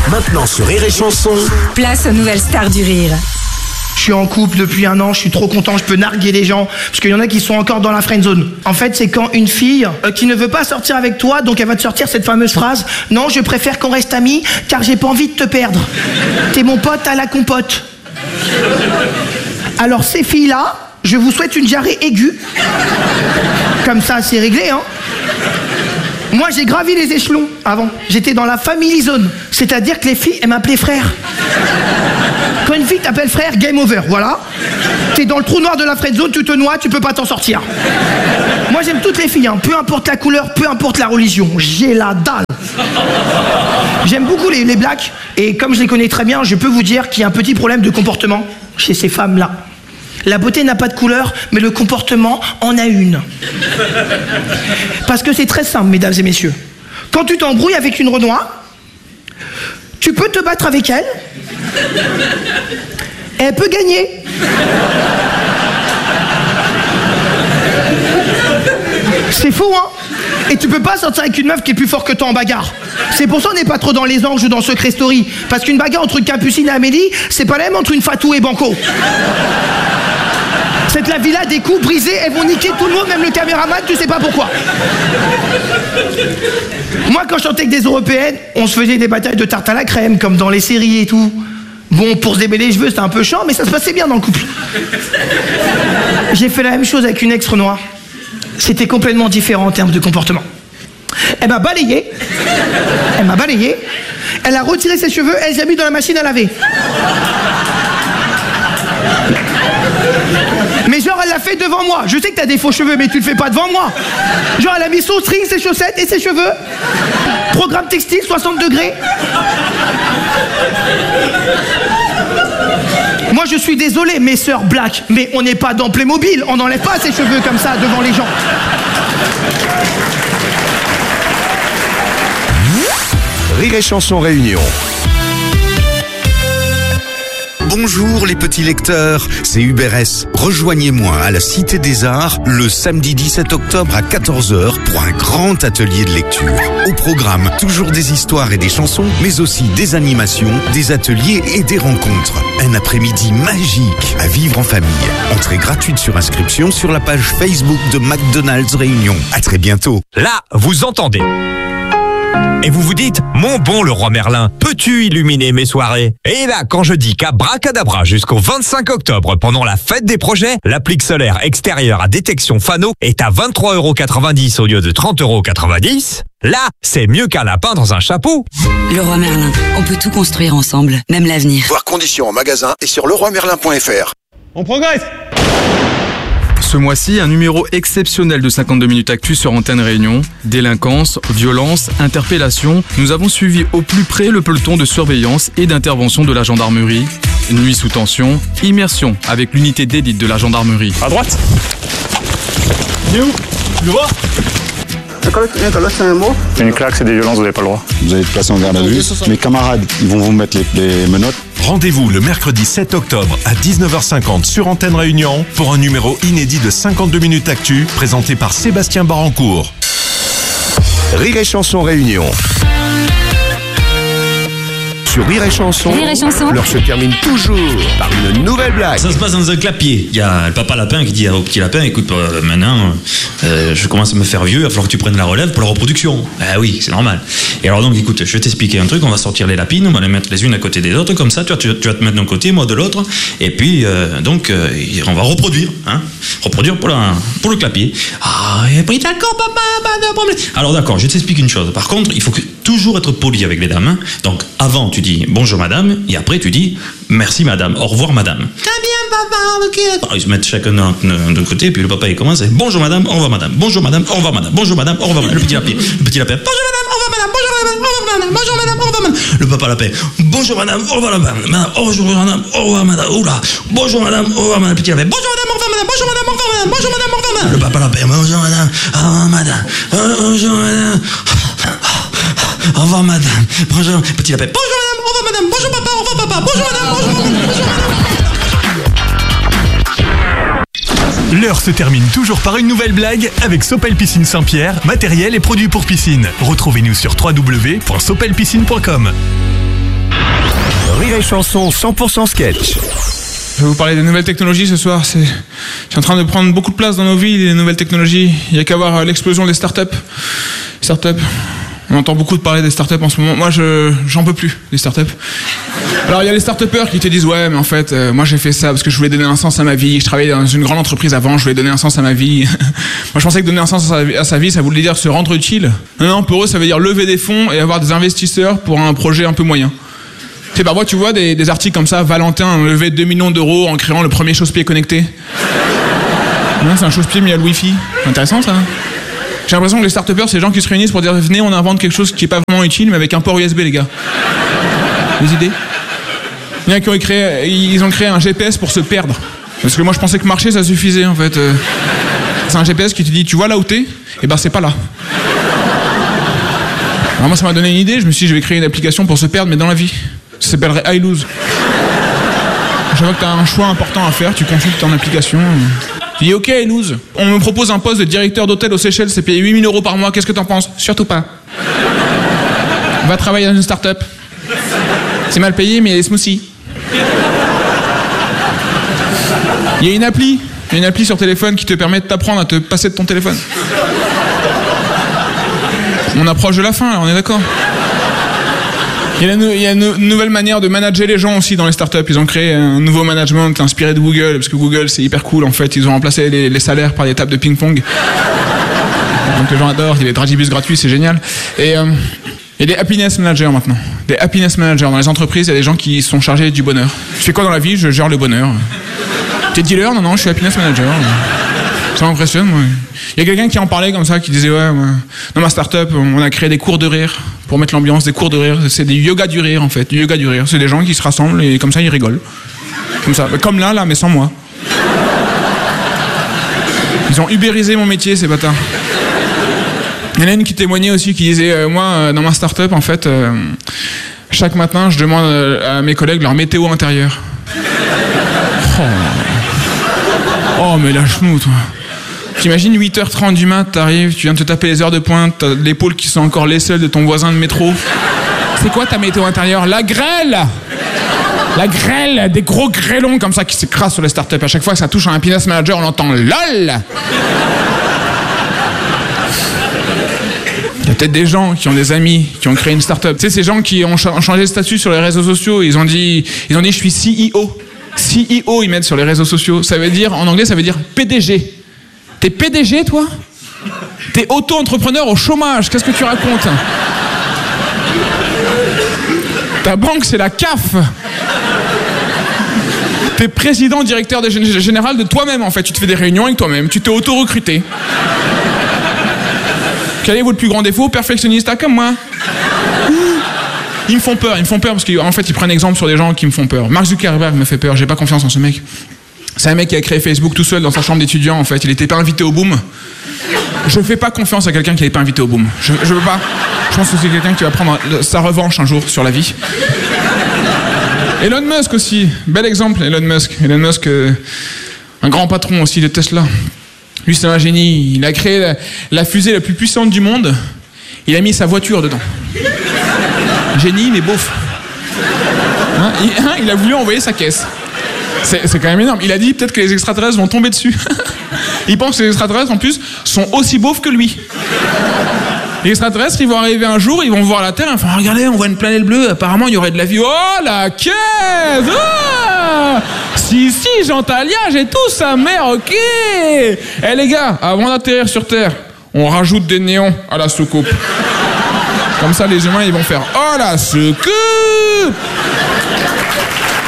Maintenant sur Rire et Chanson. Place aux nouvelles stars du rire. Je suis en couple depuis 1 an, je suis trop content, je peux narguer les gens, parce qu'il y en a qui sont encore dans la friend zone. En fait, c'est quand une fille qui ne veut pas sortir avec toi, donc elle va te sortir cette fameuse phrase « Non, je préfère qu'on reste amis, car j'ai pas envie de te perdre. T'es mon pote à la compote. » Alors ces filles-là, je vous souhaite une diarrhée aiguë. Comme ça, c'est réglé, hein. Moi, j'ai gravi les échelons avant. J'étais dans la family zone, c'est-à-dire que les filles, elles m'appelaient frère. Quand une fille t'appelle frère, game over, voilà. T'es dans le trou noir de la friend zone, tu te noies, tu peux pas t'en sortir. Moi, j'aime toutes les filles, hein. Peu importe la couleur, peu importe la religion. J'ai la dalle. J'aime beaucoup les blacks, et comme je les connais très bien, je peux vous dire qu'il y a un petit problème de comportement chez ces femmes-là. La beauté n'a pas de couleur, mais le comportement en a une. Parce que c'est très simple, mesdames et messieurs. Quand tu t'embrouilles avec une Renoir, tu peux te battre avec elle, et elle peut gagner. C'est faux, hein? Et tu peux pas sortir avec une meuf qui est plus forte que toi en bagarre. C'est pour ça qu'on n'est pas trop dans les anges ou dans Secret Story. Parce qu'une bagarre entre Capucine et Amélie, c'est pas la même entre une Fatou et Banco. Cette la villa des coups brisés, elles vont niquer tout le monde, même le caméraman, tu sais pas pourquoi. Moi, quand je chantais avec des Européennes, on se faisait des batailles de tarte à la crème, comme dans les séries et tout. Bon, pour se démêler les cheveux, c'était un peu chiant, mais ça se passait bien dans le couple. J'ai fait la même chose avec une ex-Renoir. C'était complètement différent en termes de comportement. Elle m'a balayé. Elle a retiré ses cheveux, elle les a mis dans la machine à laver. Mais genre, elle l'a fait devant moi. Je sais que t'as des faux cheveux, mais tu le fais pas devant moi. Genre, elle a mis son string, ses chaussettes et ses cheveux. Programme textile, 60 degrés. Moi, je suis désolé, mes sœurs black, mais on n'est pas dans Playmobil. On n'enlève pas ses cheveux comme ça devant les gens. Rire et Chanson Réunion. Bonjour les petits lecteurs, c'est Hubert S. Rejoignez-moi à la Cité des Arts le samedi 17 octobre à 14h pour un grand atelier de lecture. Au programme, toujours des histoires et des chansons, mais aussi des animations, des ateliers et des rencontres. Un après-midi magique à vivre en famille. Entrée gratuite sur inscription sur la page Facebook de McDonald's Réunion. À très bientôt. Là, vous entendez. Et vous vous dites, mon bon Leroy Merlin, peux-tu illuminer mes soirées? Et là, quand je dis qu'abracadabra jusqu'au 25 octobre, pendant la fête des projets, l'applique solaire extérieure à détection Fano est à 23,90 € au lieu de 30,90 €. Là, c'est mieux qu'un lapin dans un chapeau. Leroy Merlin, on peut tout construire ensemble, même l'avenir. Voir conditions en magasin et sur leroymerlin.fr. On progresse. Ce mois-ci, un numéro exceptionnel de 52 minutes actu sur Antenne Réunion. Délinquance, violence, interpellation. Nous avons suivi au plus près le peloton de surveillance et d'intervention de la gendarmerie. Nuit sous tension, immersion avec l'unité d'élite de la gendarmerie. À droite. Il est où? Tu le vois? Une claque, c'est des violences, vous n'avez pas le droit. Vous allez être placé en garde à vue. Mes camarades, ils vont vous mettre les menottes. Rendez-vous le mercredi 7 octobre à 19h50 sur Antenne Réunion pour un numéro inédit de 52 minutes actu présenté par Sébastien Barancourt. Rire et Chanson Réunion. Sur Rire et Chanson, l'heure se termine toujours par une nouvelle blague. Ça se passe dans un clapier. Il y a le papa lapin qui dit au petit lapin, écoute, maintenant, je commence à me faire vieux, il va falloir que tu prennes la relève pour la reproduction. Ah oui, c'est normal. Et alors donc, écoute, je vais t'expliquer un truc, on va sortir les lapines, on va les mettre les unes à côté des autres, comme ça, tu vas te mettre d'un côté, moi de l'autre, et puis, on va reproduire, hein. Reproduire pour le clapier. Ah, et puis d'accord, papa, pas de problème. Alors d'accord, je t'explique une chose. Par contre, il faut toujours être poli avec les dames, hein. Donc, avant, tu dis bonjour madame, et après tu dis merci madame, au revoir madame. Très bien papa, ok. Alors, ils se mettent chacun de côté, puis le papa il commence, bonjour madame, au revoir madame, bonjour madame, au revoir madame, bonjour madame, au revoir madame. Le petit lapin, bonjour madame, au revoir madame, bonjour madame, au revoir madame, bonjour madame, au revoir madame. Le papa lapin, bonjour madame, au revoir madame, bonjour madame, au revoir madame, oula, bonjour madame, au revoir madame. Le petit lapin, bonjour madame, au revoir madame, bonjour madame, au revoir madame, bonjour madame, au revoir madame. Le papa lapin, bonjour madame, au revoir madame, bonjour madame. Au revoir madame, bonjour, petit lapin, bonjour madame, au revoir madame, bonjour papa, au revoir papa, bonjour madame, bonjour madame, bonjour madame. L'heure se termine toujours par une nouvelle blague avec Sopel Piscine Saint-Pierre, matériel et produits pour piscine. Retrouvez-nous sur www.sopelpiscine.com. Rire et Chanson 100% sketch. Je vais vous parler des nouvelles technologies ce soir. C'est en train de prendre beaucoup de place dans nos vies, les nouvelles technologies. Il n'y a qu'à voir l'explosion des startups. On entend beaucoup parler des startups en ce moment. Moi, j'en peux plus, des startups. Alors, il y a les start-upers qui te disent « Ouais, mais en fait, moi j'ai fait ça parce que je voulais donner un sens à ma vie. Je travaillais dans une grande entreprise avant, je voulais donner un sens à ma vie. » Moi, je pensais que donner un sens à sa vie, ça voulait dire se rendre utile. Non, pour eux, ça veut dire lever des fonds et avoir des investisseurs pour un projet un peu moyen. Tu sais, parfois, tu vois des articles comme ça, Valentin a levé 2 millions d'euros en créant le premier chausse-pied connecté. C'est un chausse-pied mis à le Wi-Fi. C'est intéressant, ça. J'ai l'impression que les start-upers, c'est les gens qui se réunissent pour dire « Venez, on invente quelque chose qui est pas vraiment utile, mais avec un port USB, les gars. » Des idées? Il y en a qui ont créé un GPS pour se perdre. Parce que moi, je pensais que marcher, ça suffisait, en fait. C'est un GPS qui te dit « Tu vois là où t'es? Eh ben, c'est pas là. » Alors moi, ça m'a donné une idée. Je me suis dit, je vais créer une application pour se perdre, mais dans la vie. Ça s'appellerait I Lose. Je vois que t'as un choix important à faire. Tu consultes ton application. Je dis, ok, I Lose. On me propose un poste de directeur d'hôtel aux Seychelles. C'est payé 8 000 € par mois. Qu'est-ce que t'en penses? Surtout pas. Va travailler dans une start-up. C'est mal payé, mais il y a des smoothies. Il y a une appli sur téléphone qui te permet de t'apprendre à te passer de ton téléphone. On approche de la fin, là, on est d'accord. Il y a une nouvelle manière de manager les gens aussi dans les startups. Ils ont créé un nouveau management inspiré de Google, parce que Google, c'est hyper cool, en fait. Ils ont remplacé les salaires par des tables de ping-pong. Donc les gens adorent, il y a des dragibus gratuits, c'est génial. Et il y a des happiness managers maintenant. Des happiness managers. Dans les entreprises, il y a des gens qui sont chargés du bonheur. Je fais quoi dans la vie? Je gère le bonheur. T'es dealer? Non, je suis happiness manager. Ça m'impressionne, moi. Il y a quelqu'un qui en parlait comme ça, qui disait ouais, dans ma start-up, on a créé des cours de rire pour mettre l'ambiance, des cours de rire. C'est des yoga du rire, en fait. Du yoga du rire. C'est des gens qui se rassemblent et comme ça, ils rigolent. Comme ça. Comme là, mais sans moi. Ils ont ubérisé mon métier, ces bâtards. Il y en a une qui témoignait aussi, qui disait moi, dans ma start-up, en fait, chaque matin, je demande à mes collègues leur météo intérieure. Oh, mais lâche-nous, toi. T'imagines 8h30 du mat, t'arrives, tu viens de te taper les heures de pointe, t'as l'épaule qui sont encore les seules de ton voisin de métro. C'est quoi ta météo intérieure? La grêle! La grêle! Des gros grêlons comme ça qui s'écrasent sur les startups. À chaque fois que ça touche un happiness manager, on entend LOL! Il y a peut-être des gens qui ont des amis, qui ont créé une startup. Tu sais, ces gens qui ont changé de statut sur les réseaux sociaux, ils ont dit je suis CEO. CEO, ils mettent sur les réseaux sociaux. Ça veut dire, en anglais, ça veut dire PDG. T'es PDG, toi? T'es auto-entrepreneur au chômage. Qu'est-ce que tu racontes? Ta banque, c'est la CAF. T'es président, directeur général de toi-même, en fait. Tu te fais des réunions avec toi-même. Tu t'es auto-recruté. Quel est votre plus grand défaut? Perfectionniste, comme moi. Ils me font peur parce qu'en fait, ils prennent exemple sur des gens qui me font peur. Mark Zuckerberg me fait peur, j'ai pas confiance en ce mec. C'est un mec qui a créé Facebook tout seul dans sa chambre d'étudiant, en fait. Il était pas invité au boom. Je fais pas confiance à quelqu'un qui n'est pas invité au boom. Je veux pas. Je pense que c'est quelqu'un qui va prendre sa revanche un jour sur la vie. Elon Musk aussi, bel exemple, Elon Musk. Elon Musk, un grand patron aussi de Tesla. Lui, c'est un génie. Il a créé la fusée la plus puissante du monde. Il a mis sa voiture dedans. Génie, mais beauf. Il a voulu envoyer sa caisse. C'est quand même énorme. Il a dit peut-être que les extraterrestres vont tomber dessus. Il pense que les extraterrestres, en plus, sont aussi beaufs que lui. Les extraterrestres, ils vont arriver un jour, ils vont voir la Terre, ils vont dire, regardez, on voit une planète bleue, apparemment, il y aurait de la vie. Oh, la caisse! Oh si, Jean Talia, j'ai tout sa mère, ok! Eh les gars, avant d'atterrir sur Terre, on rajoute des néons à la soucoupe. Comme ça, les humains, ils vont faire « Oh, la soucoupe !»